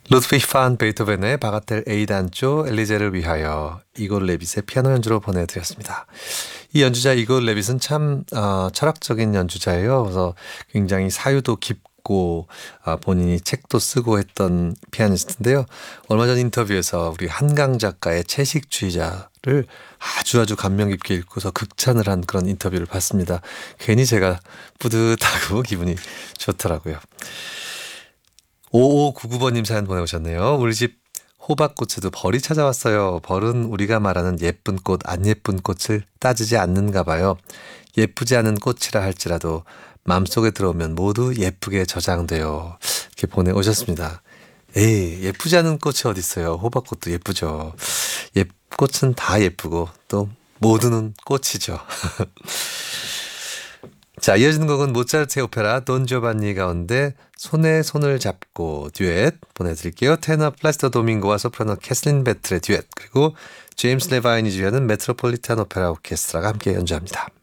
루드비히 판 베토벤의 바가텔 A단조 엘리제를 위하여 이골 레빗의 피아노 연주로 보내드렸습니다. 이 연주자 이골 레빗은 참 철학적인 연주자예요. 그래서 굉장히 사유도 깊고 본인이 책도 쓰고 했던 피아니스트인데요. 얼마 전 인터뷰에서 우리 한강 작가의 채식주의자를 아주 감명 깊게 읽고서 극찬을 한 그런 인터뷰를 봤습니다. 괜히 제가 뿌듯하고 기분이 좋더라고요. 5599번님 사연 보내오셨네요. 우리 집 호박꽃에도 벌이 찾아왔어요. 벌은 우리가 말하는 예쁜 꽃, 안 예쁜 꽃을 따지지 않는가 봐요. 예쁘지 않은 꽃이라 할지라도 마음속에 들어오면 모두 예쁘게 저장돼요. 이렇게 보내오셨습니다. 에이, 예쁘지 않은 꽃이 어디 있어요. 호박꽃도 예쁘죠. 꽃은 다 예쁘고 또 모두는 꽃이죠. 자, 이어지는 곡은 모차르트의 오페라 돈 조반니 가운데 손에 손을 잡고 듀엣 보내드릴게요. 테너 플라시도 도밍고와 소프라노 캐슬린 베틀의 듀엣, 그리고 제임스 레바인이 주연은 메트로폴리탄 오페라 오케스트라가 함께 연주합니다.